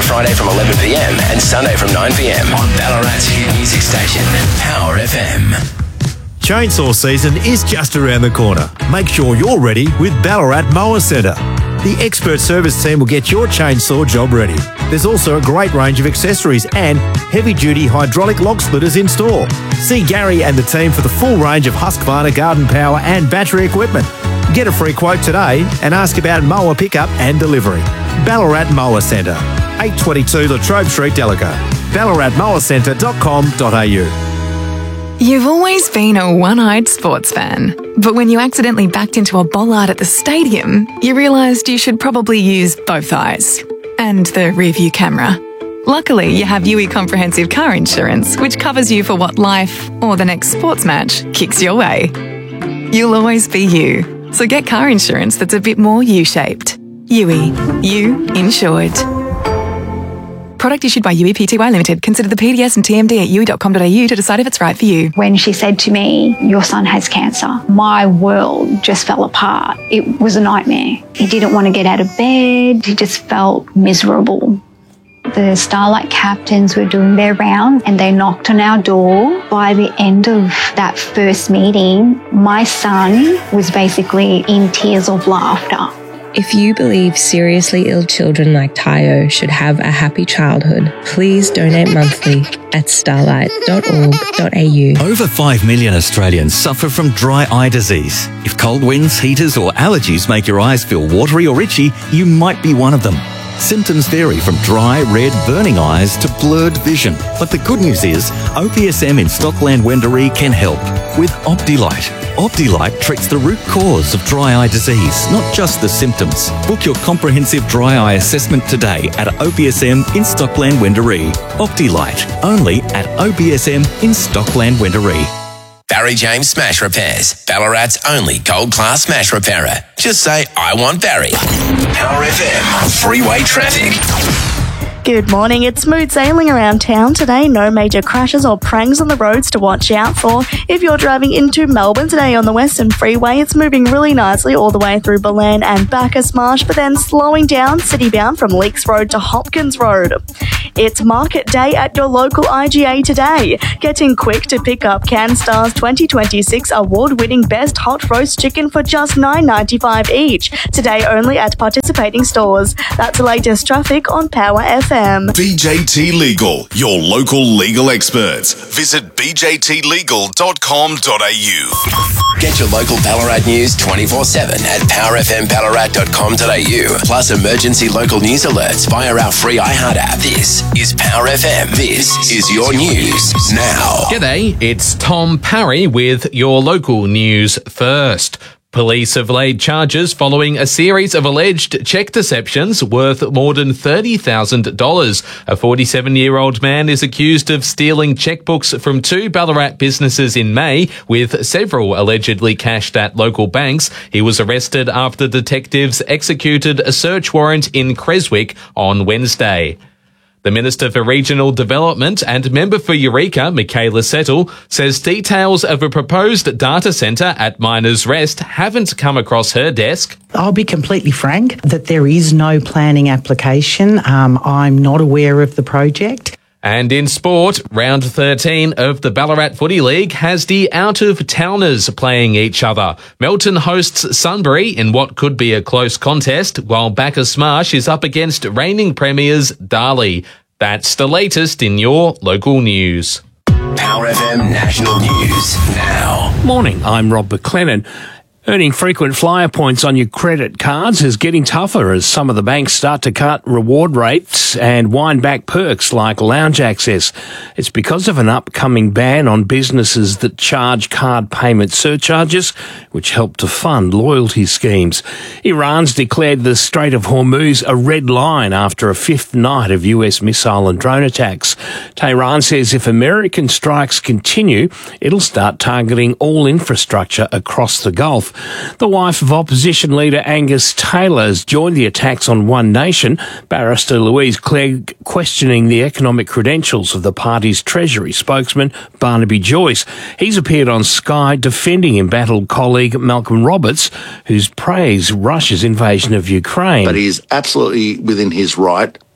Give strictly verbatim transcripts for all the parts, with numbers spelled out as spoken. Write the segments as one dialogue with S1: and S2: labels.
S1: to Friday from eleven p m and Sunday from nine p m on Ballarat's hit music station, Power F M.
S2: Chainsaw season is just around the corner. Make sure you're ready with Ballarat Mower Centre. The expert service team will get your chainsaw job ready. There's also a great range of accessories and heavy-duty hydraulic log splitters in store. See Gary and the team for the full range of Husqvarna garden power and battery equipment. Get a free quote today and ask about mower pickup and delivery. Ballarat Mower Centre, eight twenty-two Latrobe Street, Delago. ballarat mower centre dot com dot a u.
S3: You've always been a one-eyed sports fan, but when you accidentally backed into a bollard at the stadium, you realised you should probably use both eyes and the rear-view camera. Luckily, you have U I Comprehensive Car Insurance, which covers you for what life or the next sports match kicks your way. You'll always be you, so get car insurance that's a bit more U-shaped. U I, you insured. Product issued by U I Pty Limited. Consider the P D S and T M D at u i dot com dot a u to decide if it's right for you.
S4: When she said to me, your son has cancer, my world just fell apart. It was a nightmare. He didn't want to get out of bed. He just felt miserable. The Starlight captains were doing their round and they knocked on our door. By the end of that first meeting, my son was basically in tears of laughter.
S5: If you believe seriously ill children like Tayo should have a happy childhood, please donate monthly at starlight dot org dot a u.
S6: Over five million Australians suffer from dry eye disease. If cold winds, heaters or allergies make your eyes feel watery or itchy, you might be one of them. Symptoms vary from dry, red, burning eyes to blurred vision. But the good news is, O P S M in Stockland Wendouree can help with Optilight. Optilight treats the root cause of dry eye disease, not just the symptoms. Book your comprehensive dry eye assessment today at O P S M in Stockland Wendouree. Optilight, only at O P S M in Stockland Wendouree.
S1: Barry James Smash Repairs, Ballarat's only gold-class smash repairer. Just say, I want Barry. Power F M, freeway traffic.
S7: Good morning. It's smooth sailing around town today. No major crashes or prangs on the roads to watch out for. If you're driving into Melbourne today on the Western Freeway, it's moving really nicely all the way through Belen and Bacchus Marsh, but then slowing down city-bound from Leaks Road to Hopkins Road. It's market day at your local I G A today. Get in quick to pick up CanStar's twenty twenty-six award-winning Best Hot Roast Chicken for just nine ninety-five each. Today only at participating stores. That's the latest traffic on Power F M.
S8: B J T Legal, your local legal experts. Visit b j t legal dot com dot a u.
S1: Get your local Ballarat news twenty-four seven at power f m ballarat dot com dot a u. Plus emergency local news alerts via our free iHeart app. This is Power F M. This is your news now.
S9: G'day, it's Tom Parry with your local news first. Police have laid charges following a series of alleged cheque deceptions worth more than thirty thousand dollars. A forty-seven-year-old man is accused of stealing chequebooks from two Ballarat businesses in May, with several allegedly cashed at local banks. He was arrested after detectives executed a search warrant in Creswick on Wednesday. The Minister for Regional Development and member for Eureka, Michaela Settle, says details of a proposed data centre at Miners Rest haven't come across her desk.
S10: I'll be completely frank that there is no planning application. Um, I'm not aware of the project.
S9: And in sport, round thirteen of the Ballarat Footy League has the out-of-towners playing each other. Melton hosts Sunbury in what could be a close contest, while Bacchus Marsh is up against reigning premiers Darley. That's the latest in your local news.
S1: Power F M National News now.
S11: Morning, I'm Rob McLennan. Earning frequent flyer points on your credit cards is getting tougher as some of the banks start to cut reward rates and wind back perks like lounge access. It's because of an upcoming ban on businesses that charge card payment surcharges, which help to fund loyalty schemes. Iran's declared the Strait of Hormuz a red line after a fifth night of U S missile and drone attacks. Tehran says if American strikes continue, it'll start targeting all infrastructure across the Gulf. The wife of opposition leader Angus Taylor has joined the attacks on One Nation, Barrister Louise Clegg questioning the economic credentials of the party's Treasury spokesman, Barnaby Joyce. He's appeared on Sky defending embattled colleague Malcolm Roberts, who's praised Russia's invasion of Ukraine.
S12: But he is absolutely within his right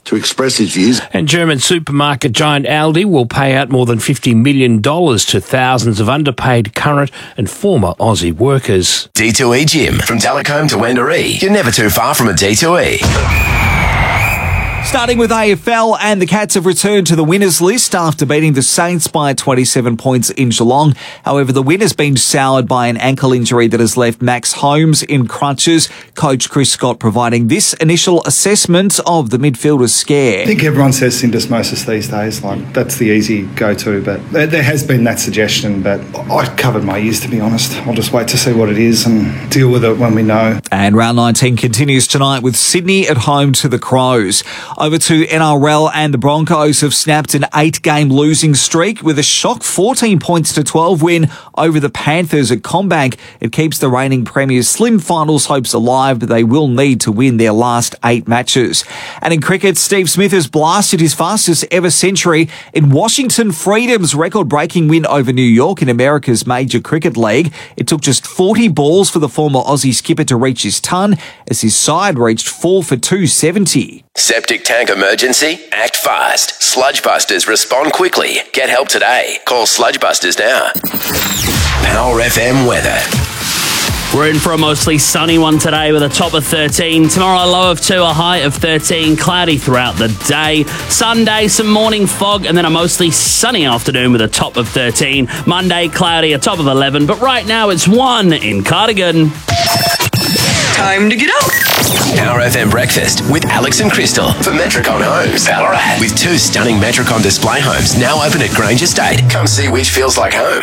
S12: to express his views.
S11: And German supermarket giant Aldi will pay out more than fifty million dollars to thousands of underpaid current and former Aussie workers.
S1: D two E Gym. From Telecombe to Wendouree, you're never too far from a D two E.
S13: Starting with A F L, and the Cats have returned to the winners list after beating the Saints by twenty-seven points in Geelong. However, the win has been soured by an ankle injury that has left Max Holmes in crutches. Coach Chris Scott providing this initial assessment of the midfielder's scare.
S14: I think everyone says syndesmosis these days, like that's the easy go-to, but there, there has been that suggestion, but I covered my ears, to be honest. I'll just wait to see what it is and deal with it when we know.
S13: And round nineteen continues tonight with Sydney at home to the Crows. Over to N R L, and the Broncos have snapped an eight-game losing streak with a shock fourteen points to twelve win over the Panthers at CommBank. It keeps the reigning Premier's slim finals hopes alive, but they will need to win their last eight matches. And in cricket, Steve Smith has blasted his fastest ever century in Washington Freedom's record-breaking win over New York in America's major cricket league. It took just forty balls for the former Aussie skipper to reach his ton, as his side reached four for two seventy.
S1: Septic tank emergency? Act fast. Sludgebusters respond quickly. Get help today. Call Sludgebusters now. Power F M weather.
S15: We're in for a mostly sunny one today with a top of thirteen. Tomorrow, a low of two, a high of thirteen. Cloudy throughout the day. Sunday, some morning fog, and then a mostly sunny afternoon with a top of thirteen. Monday, cloudy, a top of eleven. But right now, it's one in Cardigan.
S1: Time to get up. Power F M Breakfast with Alex and Crystal for Metricon Homes, Ballarat. With two stunning Metricon display homes now open at Grange Estate. Come see which feels like home.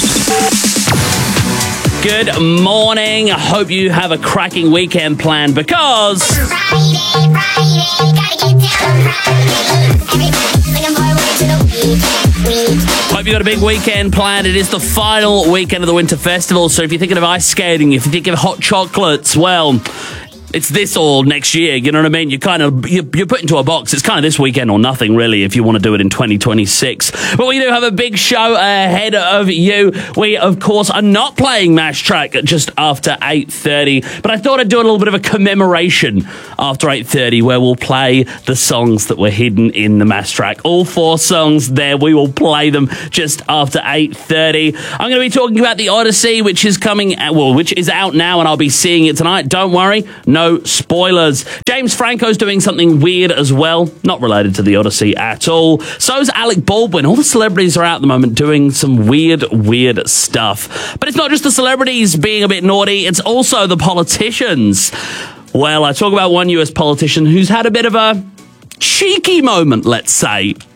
S15: Good morning. I hope you have a cracking weekend planned because...
S16: Friday, Friday, gotta get down on Friday. Everybody's looking forward to the weekend, weekend.
S15: Hope you got a big weekend planned. It is the final weekend of the Winter Festival, so if you're thinking of ice skating, if you think of hot chocolates, well... it's this or next year, you know what I mean? You kind of, you're, you're put into a box. It's kind of this weekend or nothing, really, if you want to do it in twenty twenty-six. But we do have a big show ahead of you. We, of course, are not playing Mash Track just after eight thirty, but I thought I'd do a little bit of a commemoration after eight thirty, where we'll play the songs that were hidden in the Mash Track. All four songs there, we will play them just after eight thirty. I'm going to be talking about The Odyssey, which is coming, well, which is out now, and I'll be seeing it tonight. Don't worry, no No spoilers. James Franco's doing something weird as well, not related to The Odyssey at all. So's Alec Baldwin. All the celebrities are out at the moment doing some weird, weird stuff. But it's not just the celebrities being a bit naughty, it's also the politicians. Well, I talk about one U S politician who's had a bit of a cheeky moment, let's say.